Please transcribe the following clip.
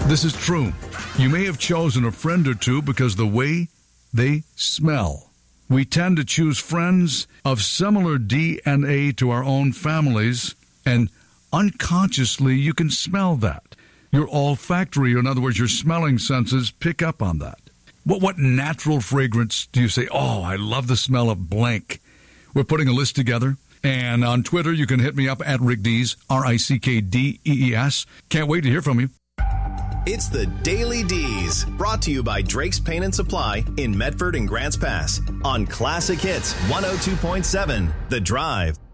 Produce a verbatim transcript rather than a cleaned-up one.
This is true. You may have chosen a friend or two because the way they smell. We tend to choose friends of similar D N A to our own families, and unconsciously you can smell that. Your olfactory, in other words, your smelling senses pick up on that. What, what natural fragrance do you say, oh, I love the smell of blank? We're putting a list together. And on Twitter, you can hit me up at Rick Dees, R I C K D E E S. Can't wait to hear from you. It's the Daily D's, brought to you by Drake's Paint and Supply in Medford and Grants Pass on Classic Hits one oh two point seven, The Drive.